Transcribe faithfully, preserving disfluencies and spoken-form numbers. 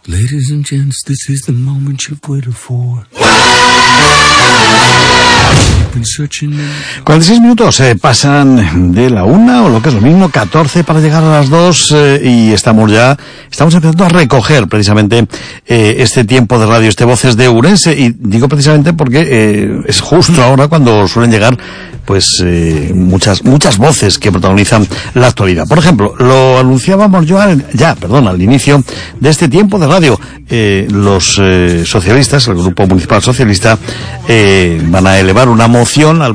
Ladies and gents, this is the moment you've waited for. cuarenta y seis minutos eh, pasan de la una, o lo que es lo mismo, catorce para llegar a las dos, eh, y estamos ya, estamos empezando a recoger precisamente eh, este tiempo de radio, este Voces de Ourense, y digo precisamente porque eh, es justo ahora cuando suelen llegar pues eh, muchas muchas voces que protagonizan la actualidad. Por ejemplo, lo anunciábamos yo al, ya, perdón, al inicio de este tiempo de radio. Eh, los eh, socialistas, el Grupo Municipal Socialista, eh, van a elevar una moción al